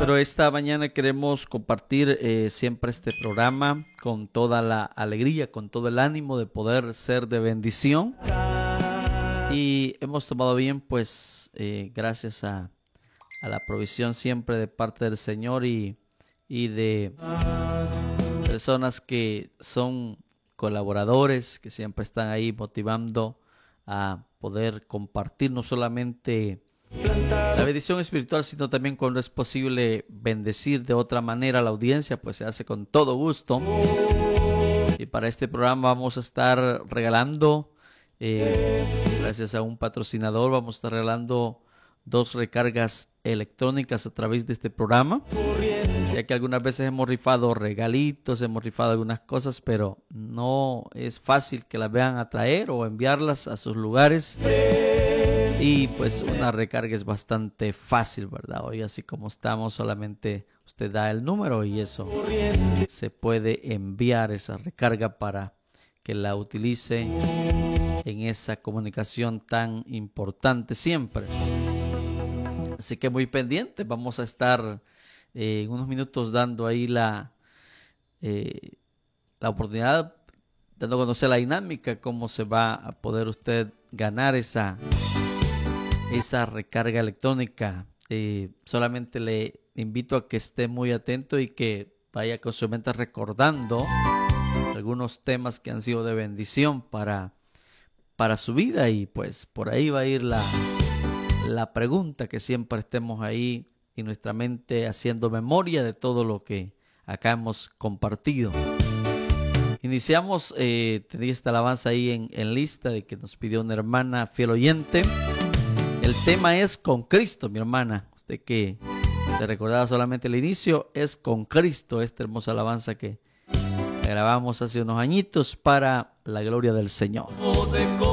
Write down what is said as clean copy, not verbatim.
Pero esta mañana queremos compartir siempre este programa con toda la alegría, con todo el ánimo de poder ser de bendición. Y hemos tomado bien, pues, gracias a la provisión siempre de parte del Señor y de personas que son colaboradores, que siempre están ahí motivando a poder compartir no solamente la bendición espiritual, sino también cuando es posible bendecir de otra manera a la audiencia, pues se hace con todo gusto. Y para este programa vamos a estar regalando, gracias a un patrocinador, vamos a estar regalando 2 recargas electrónicas a través de este programa, ya que algunas veces hemos rifado regalitos, hemos rifado algunas cosas, pero no es fácil que las vean a traer o enviarlas a sus lugares. Y pues una recarga es bastante fácil, ¿verdad? Hoy así como estamos, solamente usted da el número y eso se puede enviar esa recarga para que la utilice en esa comunicación tan importante siempre. Así que muy pendiente, vamos a estar en unos minutos dando ahí la oportunidad, dando a conocer la dinámica, cómo se va a poder usted ganar esa recarga electrónica. Solamente le invito a que esté muy atento y que vaya con su mente recordando algunos temas que han sido de bendición para su vida, y pues por ahí va a ir la pregunta, que siempre estemos ahí en nuestra mente haciendo memoria de todo lo que acá hemos compartido. Iniciamos, tenía esta alabanza ahí en lista de que nos pidió una hermana fiel oyente. El tema es con Cristo, mi hermana. Usted que se recordaba solamente el inicio, es con Cristo, esta hermosa alabanza que grabamos hace unos añitos para la gloria del Señor.